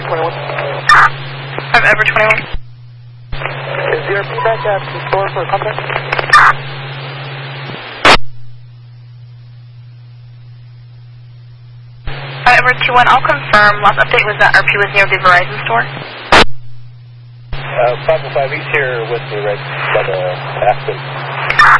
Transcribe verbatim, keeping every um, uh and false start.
twenty-one. five Edward twenty-one. Is your feedback at the store for contact? five Edward two one, I'll confirm. Last update was that R P was near the Verizon store. Uh, five oh five, he's here with me right by the Aspen.